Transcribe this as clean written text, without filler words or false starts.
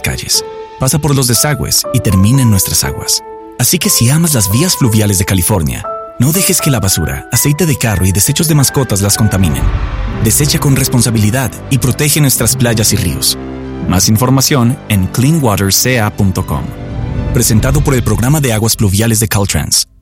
calles, pasa por los desagües y termina en nuestras aguas. Así que si amas las vías fluviales de California, no dejes que la basura, aceite de carro y desechos de mascotas las contaminen. Desecha con responsabilidad y protege nuestras playas y ríos. Más información en cleanwaterca.com. Presentado por el Programa de Aguas Pluviales de Caltrans.